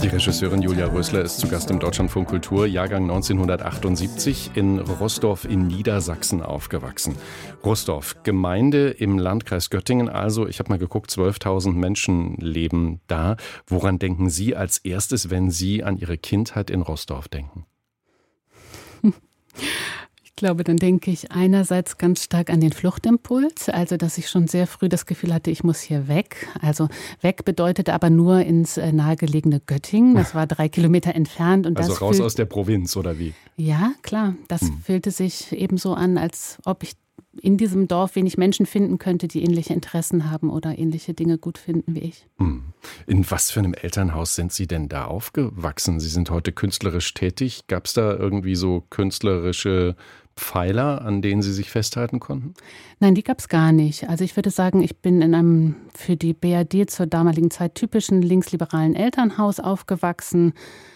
Die Regisseurin Julia Rösler ist zu Gast im Deutschlandfunk Kultur, Jahrgang 1978, in Roßdorf in Niedersachsen aufgewachsen. Roßdorf, Gemeinde im Landkreis Göttingen also. Ich habe mal geguckt, 12.000 Menschen leben da. Woran denken Sie als erstes, wenn Sie an Ihre Kindheit in Roßdorf denken? Ich glaube, dann denke ich einerseits ganz stark an den Fluchtimpuls, also dass ich schon sehr früh das Gefühl hatte, ich muss hier weg. Also weg bedeutete aber nur ins nahegelegene Göttingen, das war 3 Kilometer entfernt. Und also das raus aus der Provinz, oder wie? Ja, klar, das fühlte sich ebenso an, als ob ich in diesem Dorf wenig Menschen finden könnte, die ähnliche Interessen haben oder ähnliche Dinge gut finden wie ich. In was für einem Elternhaus sind Sie denn da aufgewachsen? Sie sind heute künstlerisch tätig. Gab es da irgendwie so künstlerische Pfeiler, an denen Sie sich festhalten konnten? Nein, die gab es gar nicht. Also ich würde sagen, ich bin in einem für die BRD zur damaligen Zeit typischen linksliberalen Elternhaus aufgewachsen.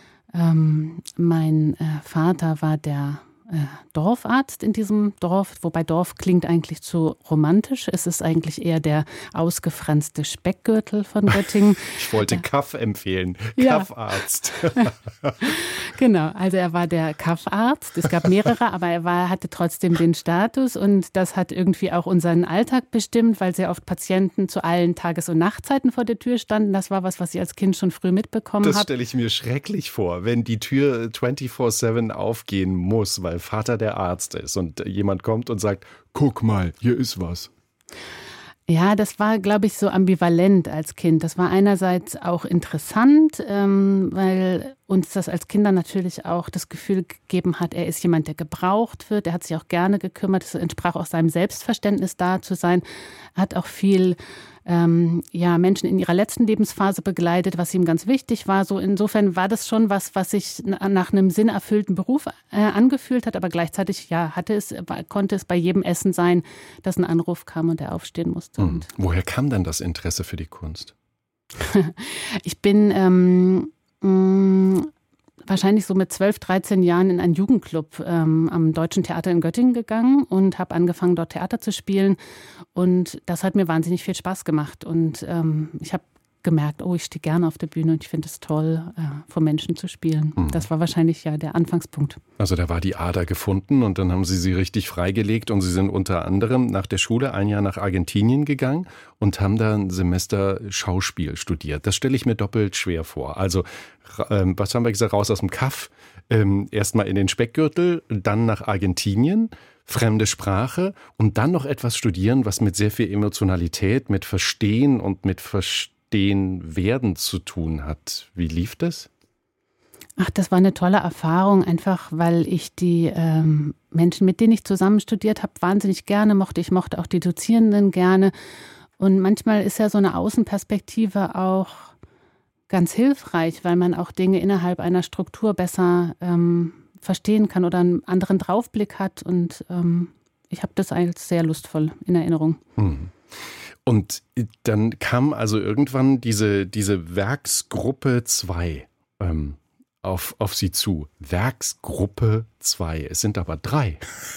Mein Vater war der Dorfarzt in diesem Dorf, wobei Dorf klingt eigentlich zu romantisch. Es ist eigentlich eher der ausgefranste Speckgürtel von Göttingen. Ich wollte Kaff empfehlen, Ja. Kaffarzt. Genau, also er war der Kaffarzt. Es gab mehrere, aber hatte trotzdem den Status und das hat irgendwie auch unseren Alltag bestimmt, weil sehr oft Patienten zu allen Tages- und Nachtzeiten vor der Tür standen. Das war was ich als Kind schon früh mitbekommen habe. Das stelle ich mir schrecklich vor, wenn die Tür 24/7 aufgehen muss, weil Vater der Arzt ist und jemand kommt und sagt, guck mal, hier ist was. Ja, das war, glaube ich, so ambivalent als Kind. Das war einerseits auch interessant, weil uns das als Kinder natürlich auch das Gefühl gegeben hat, er ist jemand, der gebraucht wird. Er hat sich auch gerne gekümmert. Es entsprach auch seinem Selbstverständnis, da zu sein. Er hat auch viel Menschen in ihrer letzten Lebensphase begleitet, was ihm ganz wichtig war. So insofern war das schon was sich nach einem sinnerfüllten Beruf angefühlt hat, aber gleichzeitig konnte es bei jedem Essen sein, dass ein Anruf kam und er aufstehen musste. Woher kam denn das Interesse für die Kunst? Ich bin wahrscheinlich so mit 12, 13 Jahren in einen Jugendclub am Deutschen Theater in Göttingen gegangen und habe angefangen, dort Theater zu spielen. Und das hat mir wahnsinnig viel Spaß gemacht. Und ich habe gemerkt, ich stehe gerne auf der Bühne und ich finde es toll, vor Menschen zu spielen. Das war wahrscheinlich der Anfangspunkt. Also da war die Ader gefunden und dann haben Sie richtig freigelegt und Sie sind unter anderem nach der Schule ein Jahr nach Argentinien gegangen und haben da ein Semester Schauspiel studiert. Das stelle ich mir doppelt schwer vor. Also was haben wir gesagt, raus aus dem Kaff, erstmal in den Speckgürtel, dann nach Argentinien, fremde Sprache und dann noch etwas studieren, was mit sehr viel Emotionalität, mit Verstehen und mit Verstehen werden zu tun hat. Wie lief das? Ach, das war eine tolle Erfahrung, einfach weil ich die Menschen, mit denen ich zusammen studiert habe, wahnsinnig gerne mochte. Ich mochte auch die Dozierenden gerne. Und manchmal ist ja so eine Außenperspektive auch ganz hilfreich, weil man auch Dinge innerhalb einer Struktur besser verstehen kann oder einen anderen Draufblick hat. Und ich habe das als sehr lustvoll in Erinnerung. Und dann kam also irgendwann diese Werksgruppe 2 auf Sie zu. Werksgruppe 2, es sind aber 3.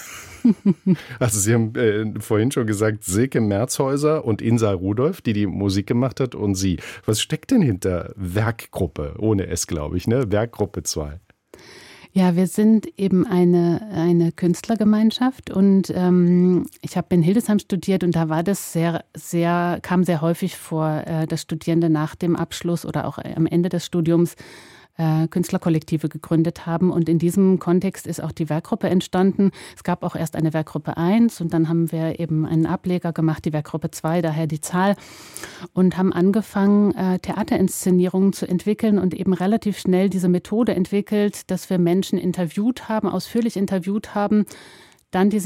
Also Sie haben vorhin schon gesagt, Silke Merzhäuser und Insa Rudolph, die Musik gemacht hat, und Sie. Was steckt denn hinter Werkgruppe? Ohne S, glaube ich, ne? Werkgruppe 2. Ja, wir sind eben eine Künstlergemeinschaft und ich habe in Hildesheim studiert und da war das kam sehr häufig vor, dass Studierende nach dem Abschluss oder auch am Ende des Studiums Künstlerkollektive gegründet haben. Und in diesem Kontext ist auch die Werkgruppe entstanden. Es gab auch erst eine Werkgruppe 1 und dann haben wir eben einen Ableger gemacht, die Werkgruppe 2, daher die Zahl, und haben angefangen, Theaterinszenierungen zu entwickeln und eben relativ schnell diese Methode entwickelt, dass wir Menschen ausführlich interviewt haben, dann diese